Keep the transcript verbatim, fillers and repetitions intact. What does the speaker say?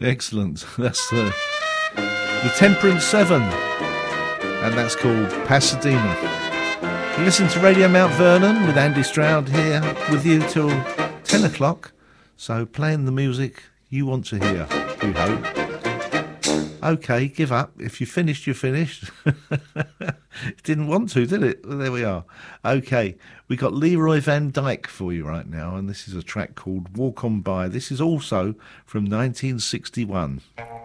Excellent. That's the, the Temperance Seven, and that's called Pasadena. You listen to Radio Mount Vernon with Andy Stroud here with you till ten o'clock. So playing the music you want to hear, we hope. Okay, give up. If you finished, you're finished. It didn't want to, did it? Well, there we are. Okay, we got Leroy Van Dyke for you right now, and this is a track called Walk On By. This is also from nineteen sixty-one.